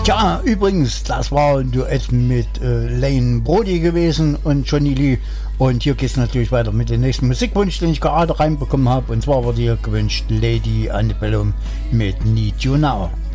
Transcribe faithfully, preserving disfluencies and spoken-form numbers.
Tja, übrigens, das war ein Duett mit äh, Lane Brody gewesen und Johnny Lee. Und hier geht es natürlich weiter mit dem nächsten Musikwunsch, den ich gerade reinbekommen habe. Und zwar wurde hier gewünscht Lady Antebellum mit Need You Now.